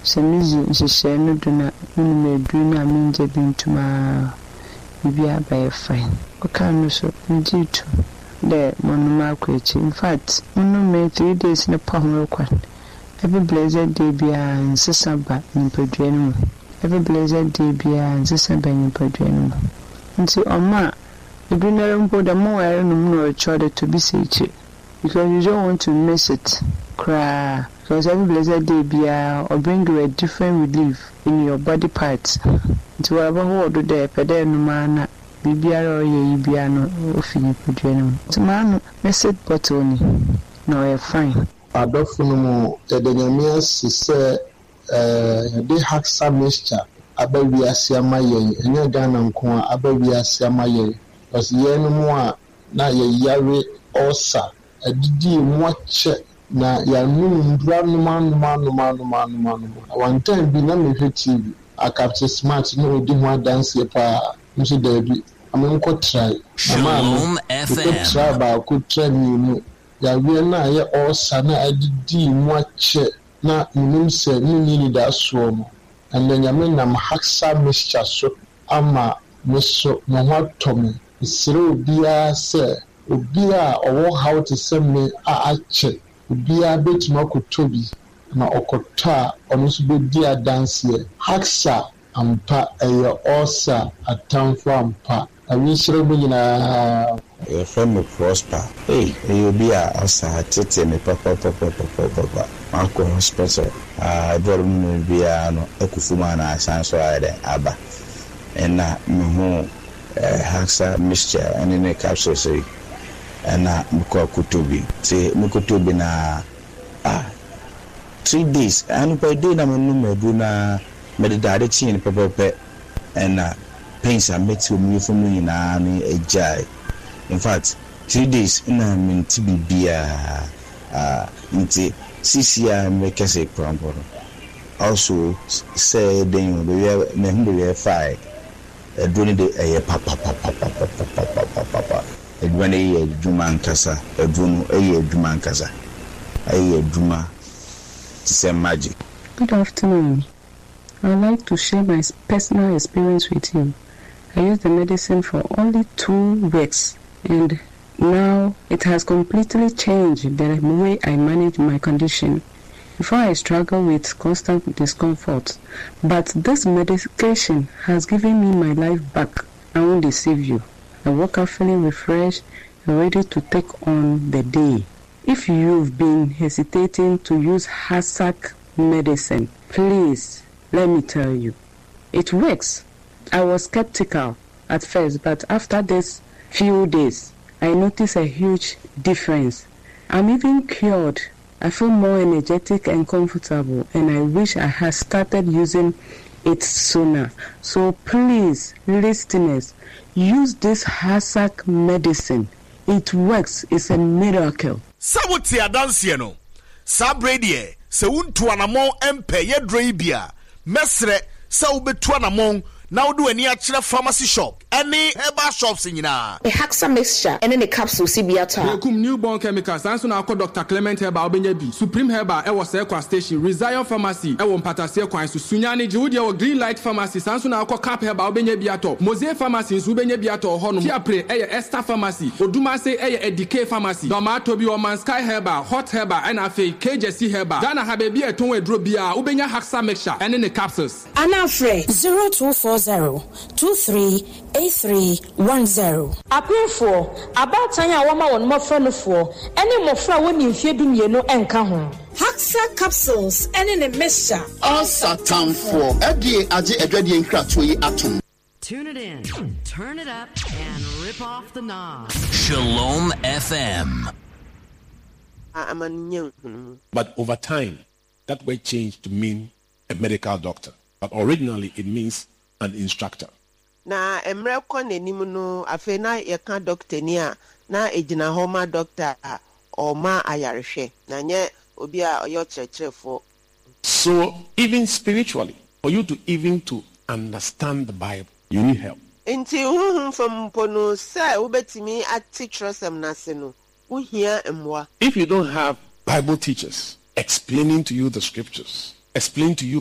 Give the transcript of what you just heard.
Semizi nhyehyɛ no do na medu na menje bintuma bibia by fine. Okay, no so njitu the monoma akwechi. In fact, me 3 days na pahoro kwan. Every blessed day bia nsesaba nimpadwanu. Every blessed day bia nsesaba nimpadwanu. Nti oma ebinara mpo da mo were no no chode to be sechi because you don't want to miss it. Cry. Because every blessed day bia or bring you a different relief in your body parts. Nti whatever ho do there pede no mana bibiara oye bia no ofini padwanu. Nti ma message bottle ni no e fine. Adofunumu edenyamia sise de haksa mixture abawi asiama yen enye Ghana nko abawi asiama yen because yen mu a na ye yare osa adidi mu ache na ya nunu ndura numa one time bi na me TV a capture smart no odi ho dance pa nso da bi amenko try Shalom FM try ba ko try ni ya wie na ye osa na adidi mu ache na nim se ni da so mo and then yamen nam haksa mixture so ama meso no hatomi isiro bia se obia owo how to send me a ache obia betuma kotobi na okota ono so be dia dance here haksa ampa eyo osa atamfo ampa awi shiro be nyina e femme prosper you be a osa tete me papa Marco hospital borum bia no akufuma na asanso ayde aba ena me haksa mixture and in a capsule say na mko kutobi say mkotobi na 3 days and per day na medu na medidade chin pepepe and pains are met to me from me na ejai. In fact 3 days na minti bibia nti CCI make us a crumble. Also say then we fire doing the papa when a Juman Casa, a Juno, a Juman Casa, a Juma to say magic. Good afternoon. I'd like to share my personal experience with you. I used the medicine for only 2 weeks and now it has completely changed the way I manage my condition. Before I struggle with constant discomfort, but this medication has given me my life back. I won't deceive you. I woke up feeling refreshed and ready to take on the day. If you've been hesitating to use Hassac medicine, please let me tell you, it works. I was skeptical at first, but after this few days, I noticed a huge difference. I'm even cured. I feel more energetic and comfortable, and I wish I had started using it sooner. So please, listeners, use this Hassac medicine. It works. It's a miracle. Sawuti adansie no. Sabredie, se untu anamon empe ye droibia. Mesre, sa ubetu anamon. Now do any actual pharmacy shop, any herbal shops in a Haksa mixture, and then a capsule CBA. Newborn chemicals, and soon I call Dr. Clement Herbal Benyabi, Supreme Herbal, was Equa Station, Rezion Pharmacy, Ewon Patasia Coins, Sunyani, Judia, Green Light Pharmacy, Sansun Alco Cap Herbal Benyabiato, Mose Pharmacy, Subenyabiato, Honum, Tiapre, Esther Pharmacy, Odumase, DK Pharmacy, Domatobi or Sky Herbal, Hot Herbal, and Afe, KJC Herbal, Ghana Habebi, a Tonwe Drobia, Ubenya Haksa mixture, and then the capsules. Anafre 0240-238310. Appeal about Tanya Wama on more friend for any more fra when you fear doom, you know, and come Haksa capsules and in a mixture. Also, time for Eddie Aji Edwedi and Kratui Atom. Tune it in, turn it up, and rip off the knob. Shalom FM. But over time, that word changed to mean a medical doctor. But originally, it means an instructor. Na emrekọ n'enimu no afe na yeka doctor ni a na ejina homa doctor ọma ayarehwe na nye obi a oyo chechefo. So even spiritually, for you to understand the Bible, you need help. Nti from pono say ubetimi atitrosem na se no uhia emwa. If you don't have Bible teachers explaining to you the scriptures, explain to you